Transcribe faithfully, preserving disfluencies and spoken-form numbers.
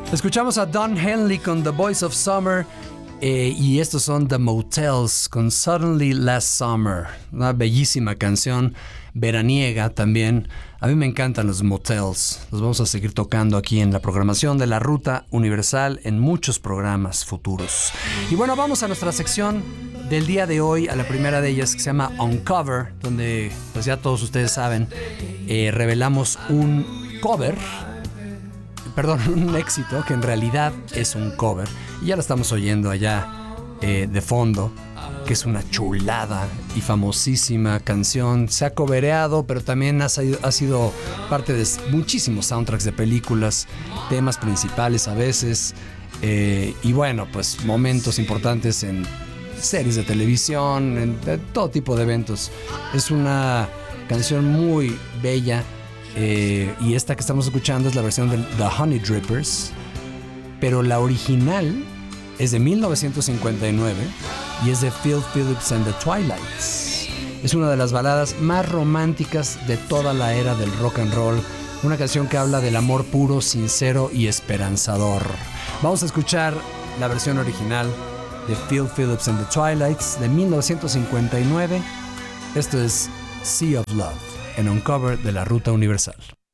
Escuchamos a Don Henley con The Voice of Summer eh, y estos son The Motels con Suddenly Last Summer, una bellísima canción veraniega también. A mí me encantan los motels, los vamos a seguir tocando aquí en la programación de la Ruta Universal en muchos programas futuros. Y bueno, vamos a nuestra sección del día de hoy, a la primera de ellas que se llama Uncover, donde pues ya todos ustedes saben, eh, revelamos un cover, perdón, un éxito que en realidad es un cover y ya lo estamos oyendo allá eh, de fondo, que es una chulada y famosísima canción. Se ha covereado, pero también ha sido, ha sido parte de muchísimos soundtracks de películas, temas principales a veces, eh, y bueno, pues momentos importantes en series de televisión, en, en todo tipo de eventos. Es una canción muy bella. Eh, y esta que estamos escuchando es la versión de The Honey Drippers, pero la original es de mil novecientos cincuenta y nueve y es de Phil Phillips and the Twilights. Es una de las baladas más románticas de toda la era del rock and roll, una canción que habla del amor puro, sincero y esperanzador. Vamos a escuchar la versión original de Phil Phillips and the Twilights de mil novecientos cincuenta y nueve. Esto es Sea of Love, en Uncover de la Ruta Universal.